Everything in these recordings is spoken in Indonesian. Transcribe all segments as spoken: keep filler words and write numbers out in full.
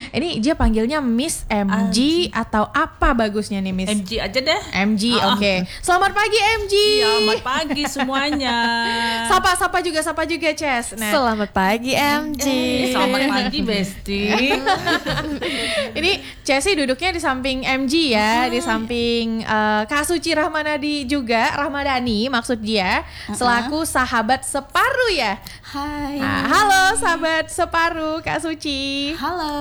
Ini dia panggilnya Miss M G atau apa bagusnya nih Miss? M G aja deh. M G, Ah. oke. Okay. Selamat pagi M G. Iya, selamat pagi semuanya. Sapa, sapa juga, sapa juga Ces. Nah, Selamat pagi M G. Eh, selamat pagi Besti. ini Cesi duduknya di samping M G ya, di samping uh, Kak Suci Rahmanadi juga, Rahmadani maksud dia, selaku sahabat separuh ya. Hai. Nah, halo sahabat separuh Kak Suci. Halo.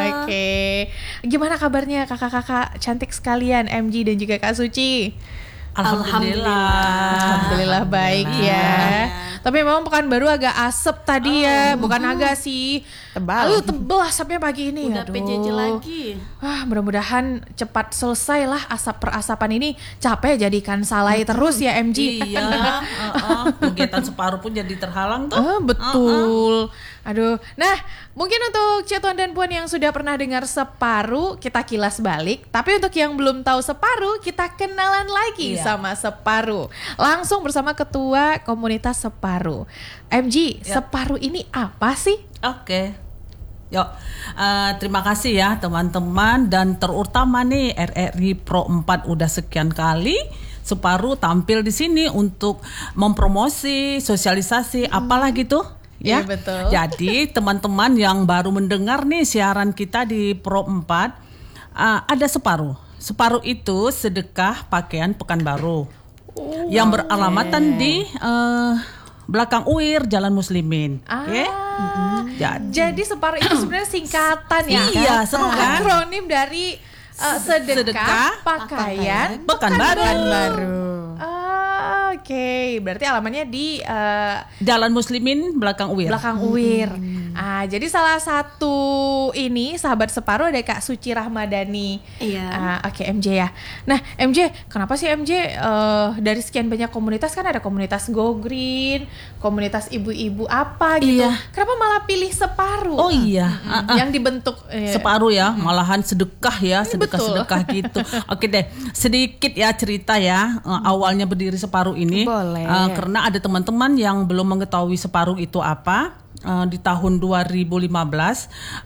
Oke, gimana kabarnya kakak-kakak cantik sekalian M G dan juga Kak Suci? Alhamdulillah. Alhamdulillah baik ya. Tapi memang Pekanbaru agak asap tadi ya, bukan agak sih. Tebal. Aduh, tebel asapnya pagi ini. Udah Aduh. P J J lagi. Wah, mudah-mudahan cepat selesai lah asap perasapan ini. Capek jadikan salai terus ya M G. Iya, uh-uh. kegiatan separuh pun jadi terhalang tuh. Ah, betul. Aduh. Nah, mungkin untuk Cetuan dan Puan yang sudah pernah dengar separuh, kita kilas balik. Tapi untuk yang belum tahu separuh, kita kenalan lagi Iya. sama separuh. Langsung bersama Ketua Komunitas Separuh. M G, Ya. separuh ini apa sih? Oke. Yuk, uh, terima kasih ya teman-teman dan terutama nih R R I Pro empat udah sekian kali separuh tampil di sini untuk mempromosi, sosialisasi, apalah gitu. Ya, Iya, betul. Jadi teman-teman yang baru mendengar nih siaran kita di Pro empat, uh, ada separuh. Separuh itu sedekah pakaian Pekanbaru Oh, yang beralamatan di uh, belakang U I R Jalan Muslimin. Ah. Oke? Jadi, Jadi separuh itu sebenarnya singkatan ya. Iya, seru kan? Akronim dari uh, sedekah, Sedekah, pakaian Pekanbaru. Baru. Ah, oke, berarti alamannya di uh, Jalan Muslimin belakang U I R. belakang U I R. Ah, jadi salah satu ini sahabat separuh ada Kak Suci Rahmadani. Iya. Ah, oke M J ya. Nah M J, kenapa sih M J eh, dari sekian banyak komunitas kan ada komunitas Go Green, komunitas ibu-ibu apa gitu. Iya. Kenapa malah pilih separuh? Oh iya, Mm, ah, ah. yang dibentuk eh, Separuh ya, malahan sedekah ya, sedekah-sedekah gitu. Oke deh, sedikit ya cerita ya uh, awalnya berdiri separuh ini. Boleh. Uh, karena ada teman-teman yang belum mengetahui separuh itu apa. Uh, di tahun dua ribu lima belas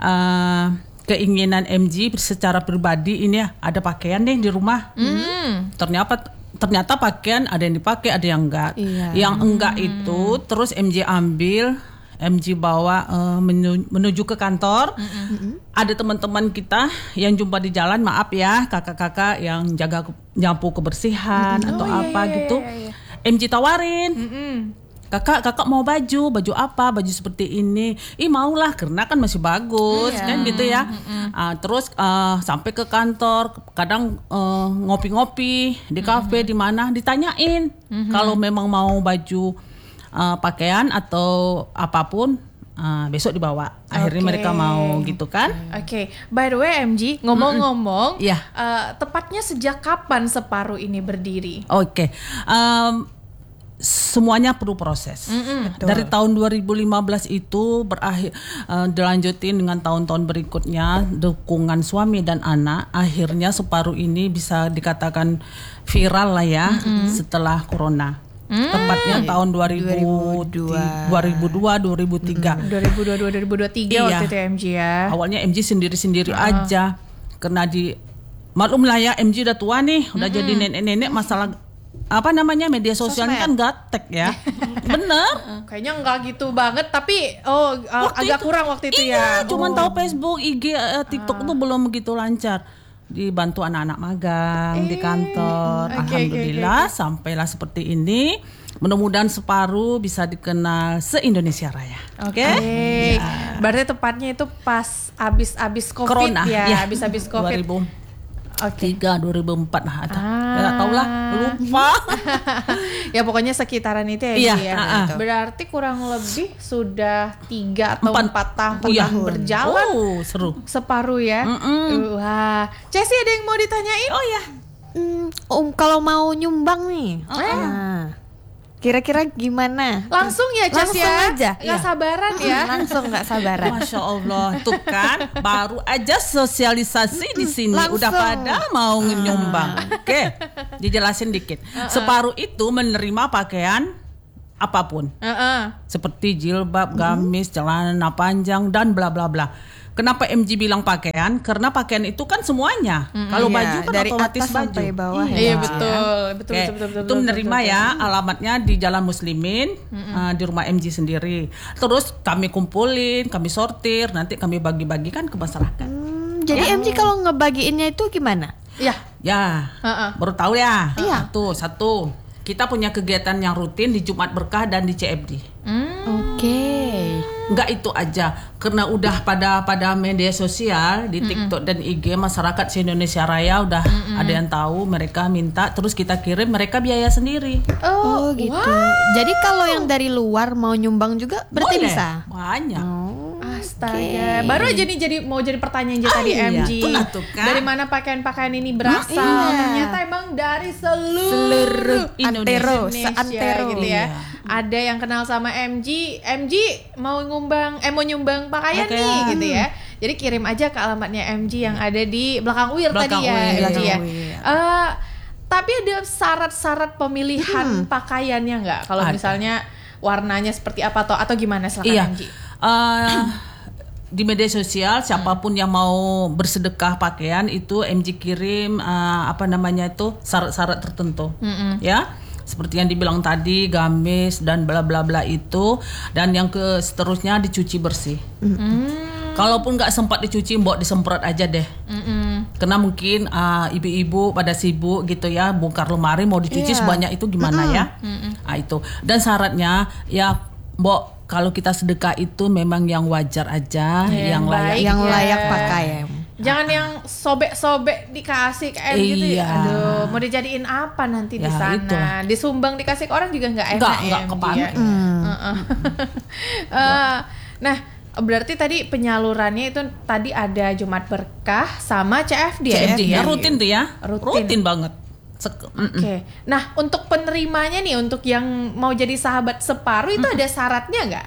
uh, keinginan M G secara pribadi ini ya, ada pakaian nih di rumah. Mm. Ternyata ternyata pakaian ada yang dipakai, ada yang enggak. Iya. Yang enggak itu terus M J ambil, M J bawa uh, menu, menuju ke kantor. Mm-hmm. Ada teman-teman kita yang jumpa di jalan, maaf ya kakak-kakak yang jaga ke- nyapu kebersihan Mm-hmm. atau Oh, iya, apa iya, gitu. iya, iya. M J tawarin. Mm-mm. Kakak, kakak mau baju, baju apa? Baju seperti ini. Ih maulah, karena kan masih bagus, Iya. kan gitu ya. Ah, terus ah, sampai ke kantor, kadang ah, ngopi-ngopi di kafe di mana, ditanyain kalau memang mau baju ah, pakaian atau apapun, ah, besok dibawa. Akhirnya Oke. mereka mau gitu kan? Oke, by the way M G, ngomong-ngomong, Iya. eh, tepatnya sejak kapan separuh ini berdiri? Oke. Em, semuanya perlu proses. Dari tahun dua ribu lima belas itu berakhir eh, dilanjutin dengan tahun-tahun berikutnya dukungan suami dan anak, akhirnya separuh ini bisa dikatakan viral lah ya setelah corona. Tepatnya tahun dua ribu dua, dua ribu dua, dua ribu tiga. dua ribu dua puluh dua dua ribu dua puluh tiga Iya. waktu itu ya M G ya. Awalnya M G sendiri-sendiri aja karena di maklum lah ya M G udah tua nih, udah jadi nenek-nenek, masalah apa namanya media sosialnya kan gaptek ya. Bener. Kayaknya enggak gitu banget, tapi oh uh, Waktu agak itu- kurang waktu itu iya, ya. cuman Oh. tahu Facebook, I G, eh, TikTok tuh belum begitu lancar. Dibantu anak-anak magang di Eh, kantor. oke, oke, Alhamdulillah oke, oke. sampailah seperti ini. Mudah-mudahan separuh bisa dikenal se-Indonesia Raya. Oke. Berarti tepatnya itu pas abis-abis Covid Corona, ya, ya. abis-abis dua Covid. ribu Oke. tiga, dua ribu empat lah ada. Ah. Ya, nggak tahu lah, lupa. Ya pokoknya sekitaran itu ya. Iya, Ji, ya. ah, ah. Berarti kurang lebih sudah tiga atau Empat. empat tahun Iya. berjalan. Oh, seru. Separuh ya. Mm-mm. Wah, Cesi ada yang mau ditanyain? Oh ya. Hmm, Om kalau mau nyumbang nih. Eh. Ah. Kira-kira gimana? Langsung ya, Ces Langsung ya. aja. Nggak Iya. sabaran ya. Langsung nggak sabaran. Masya Allah, tuh kan baru aja sosialisasi di sini Langsung. udah pada mau nyumbang. Oke, dijelasin dikit. Separuh itu menerima pakaian apapun, Heeh. seperti jilbab, gamis, celana panjang dan bla bla bla. Kenapa M G bilang pakaian? Karena pakaian itu kan semuanya. Mm-hmm. Kalau iya, baju kan dari otomatis atas baju. sampai bawah. Iya, ya. iya betul, betul, Oke, betul, betul, betul, itu menerima betul, ya betul. alamatnya di Jalan Muslimin, mm-hmm. uh, di rumah M G sendiri. Terus kami kumpulin, kami sortir, nanti kami bagi-bagikan ke masyarakat. Hmm, jadi oh. M G kalau ngebagiinnya itu gimana? Iya. Ya, Uh-uh. baru tahu ya. Iya. Satu, satu. Kita punya kegiatan yang rutin di Jumat Berkah dan di C F D. Hmm. Oke. Okay. Enggak itu aja, karena udah pada pada media sosial di TikTok mm-mm. dan I G masyarakat se-Indonesia Raya udah mm-mm. ada yang tahu, mereka minta, terus kita kirim, mereka biaya sendiri. Oh, oh gitu. Wow. Jadi kalau yang dari luar mau nyumbang juga berarti boleh. bisa. Banyak. Oh. Astaga, Okay. baru aja nih jadi mau jadi pertanyaan aja Ah, tadi iya. M G. Itulah tuh, kan. Dari mana pakaian-pakaian ini berasal? Iya. Ternyata emang dari seluruh, Seluruh Indonesia. antero, Indonesia seantero gitu ya. Iya. Ada yang kenal sama M G, M G mau ngumbang, eh mau nyumbang pakaian Pakaian. nih gitu ya. Jadi kirim aja ke alamatnya M G yang ada di belakang U I R Belakang tadi ya, U I R, M G belakang ya. U I R. Eh, tapi ada syarat-syarat pemilihan Hmm. pakaiannya nggak? Kalau Ada. misalnya warnanya seperti apa atau atau gimana, silakan Iya. M G. Uh, di media sosial siapapun yang mau bersedekah pakaian itu M G kirim uh, apa namanya itu syarat-syarat tertentu. Mm-mm. Ya. Seperti yang dibilang tadi, gamis dan bla bla bla itu, dan yang ke seterusnya dicuci bersih. Mm. Kalaupun nggak sempat dicuci, mbok disemprot aja deh. Mm-mm. Karena mungkin uh, ibu-ibu pada sibuk gitu ya, bongkar lemari mau dicuci Iya. sebanyak itu gimana Mm-mm. ya? Ah itu. Dan syaratnya ya, mbok kalau kita sedekah itu memang yang wajar aja, Ya, yang yang layak. baik. Yang Iya. layak pakai. Jangan yang sobek-sobek dikasih ke M gitu ya. Iya. Aduh, mau dijadiin apa nanti di Ya, sana? itulah. Disumbang dikasih ke orang juga nggak enak Nggak, ya. nggak M G kepakai. ya. Hmm. Uh-uh. Eh, nah, berarti tadi penyalurannya itu tadi ada Jumat Berkah sama C F D C ya? F D ya, rutin tuh ya. Rutin. Rutin, banget. Sek- Oke. Nah, untuk penerimanya nih, untuk yang mau jadi sahabat separuh itu ada syaratnya nggak?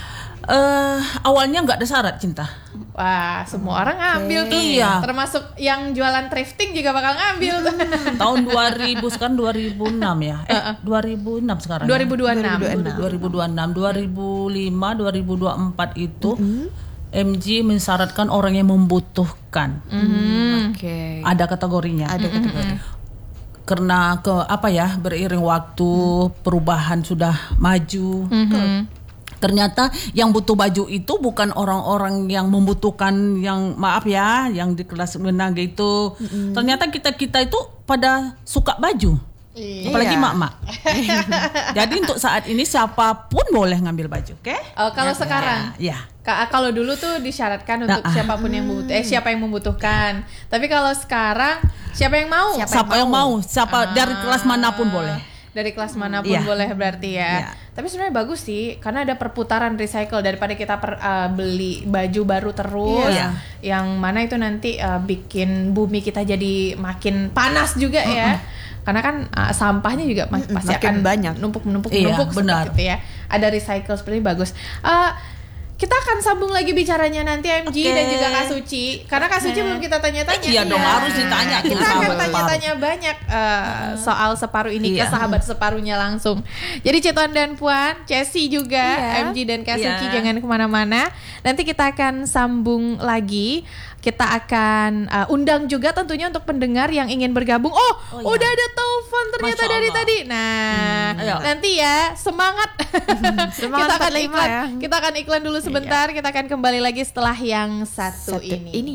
Eh, awalnya nggak ada syarat, Cinta. Wah, semua orang ngambil tuh. Iya. Termasuk yang jualan thrifting juga bakal ngambil tuh. Tahun dua ribu, sekarang dua ribu enam ya. Eh, dua ribu enam sekarang. dua ribu dua puluh enam. dua ribu dua puluh enam, dua ribu lima, dua ribu dua puluh empat itu M G mensyaratkan orang yang membutuhkan. Hmm. Oke. Ada kategorinya. Ada kategori. Karena ke apa ya, beriring waktu, perubahan sudah maju. Mhm. Ternyata yang butuh baju itu bukan orang-orang yang membutuhkan, yang maaf ya, yang di kelas menengah gitu. Mm-hmm. Ternyata kita-kita itu pada suka baju. Iya. Apalagi Iya. mak-mak. Jadi untuk saat ini siapapun boleh ngambil baju, oke? Oh, kalau sekarang, Ya. Ka- kalau dulu tuh disyaratkan untuk Nah, siapapun yang membutuhkan, eh siapa yang membutuhkan. Tapi kalau sekarang siapa yang mau? Siapa Siapa yang mau, siapa dari kelas manapun boleh. Dari kelas manapun Iya. boleh berarti ya. Iya. Tapi sebenarnya bagus sih, karena ada perputaran recycle daripada kita per, uh, beli baju baru terus, Iya. yang mana itu nanti uh, bikin bumi kita jadi makin panas juga ya. Karena kan uh, sampahnya juga ma- pasti makin akan banyak. numpuk menumpuk Iya, menumpuk benar. seperti itu ya. Ada recycle seperti ini bagus. Uh, kita akan sambung lagi bicaranya nanti M G Oke. dan juga Kak Suci, karena Kak Suci belum kita tanya-tanya. Iya dong, harus ditanya ke Kita akan sahabat tanya-tanya banyak uh, soal separuh ini ke Iya. sahabat separuhnya langsung. Jadi Cituan dan Puan, Cesi juga, Iya. M G dan Kak Iya. Suci jangan kemana-mana. Nanti kita akan sambung lagi. Kita akan uh, undang juga tentunya untuk pendengar yang ingin bergabung. Oh, Oh, iya. udah ada telepon ternyata Masya dari Allah. tadi. Nah, ayo. nanti ya semangat. Semangat kita akan empat puluh lima iklan. ya. Kita akan iklan dulu sebentar. Kita akan kembali lagi setelah yang satu, Satu ini. ini.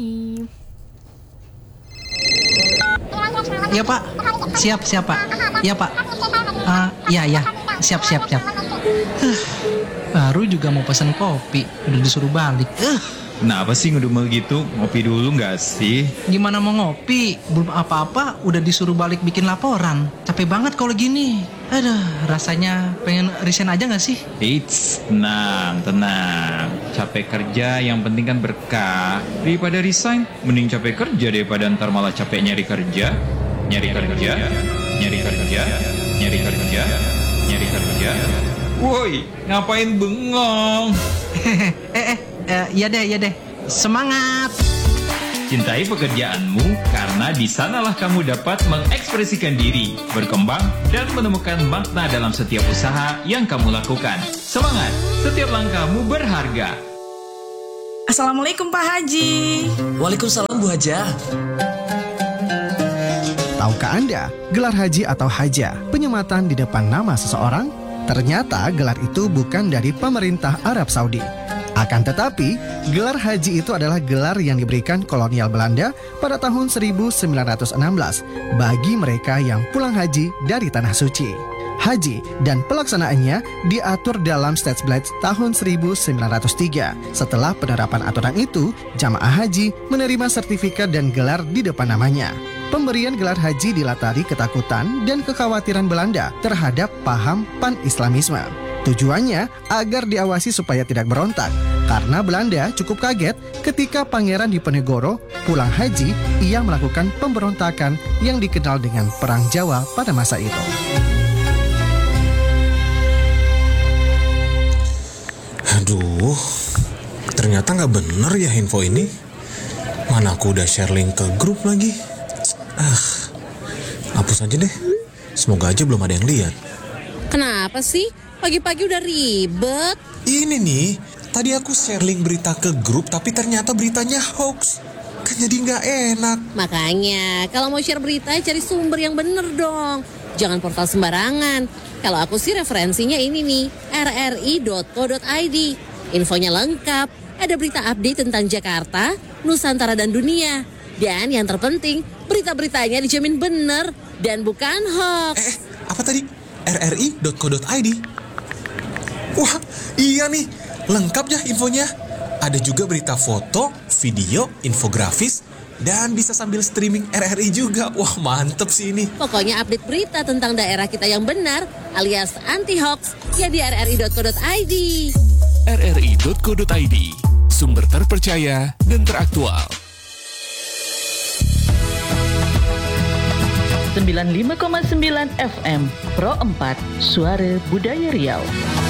Iya Pak, siap siap Pak. Iya Pak. Ah, iya iya, siap siap siap. Huh, baru juga mau pesan kopi, udah disuruh balik. Eh, Kenapa sih ngedumel gitu? Ngopi dulu nggak sih? gimana mau ngopi? Belum apa-apa, udah disuruh balik bikin laporan. Capek banget kalau gini. Aduh, rasanya pengen resign aja nggak sih? Eits, tenang, tenang. Capek kerja yang penting kan berkah. Daripada resign, mending capek kerja daripada ntar malah capek nyari kerja. Nyari kerja, nyari kerja, nyari kerja, nyari kerja. Woi, ngapain bengong? eh eh, eh, iya deh iya deh. Semangat. Cintai pekerjaanmu karena di sanalah kamu dapat mengekspresikan diri, berkembang, dan menemukan makna dalam setiap usaha yang kamu lakukan. Semangat, setiap langkahmu berharga. Assalamualaikum Pak Haji. Waalaikumsalam Bu Haja. Tahukah Anda, gelar haji atau hajah, penyematan di depan nama seseorang? Ternyata gelar itu bukan dari pemerintah Arab Saudi. Akan tetapi, gelar haji itu adalah gelar yang diberikan kolonial Belanda pada tahun seribu sembilan ratus enam belas bagi mereka yang pulang haji dari Tanah Suci. Haji dan pelaksanaannya diatur dalam Staatsblad tahun seribu sembilan ratus tiga. Setelah penerapan aturan itu, jamaah haji menerima sertifikat dan gelar di depan namanya. Pemberian gelar haji dilatari ketakutan dan kekhawatiran Belanda terhadap paham pan-Islamisme. Tujuannya agar diawasi supaya tidak berontak, karena Belanda cukup kaget ketika Pangeran Diponegoro pulang haji, ia melakukan pemberontakan yang dikenal dengan Perang Jawa pada masa itu. Aduh, ternyata nggak bener ya info ini. Mana aku udah share link ke grup lagi. Ah, hapus aja deh. Semoga aja belum ada yang lihat. Kenapa sih? Pagi-pagi udah ribet. Ini nih, tadi aku share link berita ke grup tapi ternyata beritanya hoax. Kan jadi nggak enak. Makanya, kalau mau share berita cari sumber yang bener dong. Jangan portal sembarangan. Kalau aku sih referensinya ini nih, r r i dot co dot i d. Infonya lengkap, ada berita update tentang Jakarta, Nusantara dan dunia. Dan yang terpenting, berita-beritanya dijamin bener dan bukan hoax. Eh, apa tadi? r r i dot co dot i d. Wah, iya nih, lengkap ya infonya. Ada juga berita foto, video, infografis, dan bisa sambil streaming R R I juga. Wah, mantep sih ini. Pokoknya update berita tentang daerah kita yang benar alias anti-hoax ya di r r i dot co dot i d. r r i dot co dot i d, sumber terpercaya dan teraktual. sembilan puluh lima koma sembilan F M Pro empat, Suara Budaya Riau.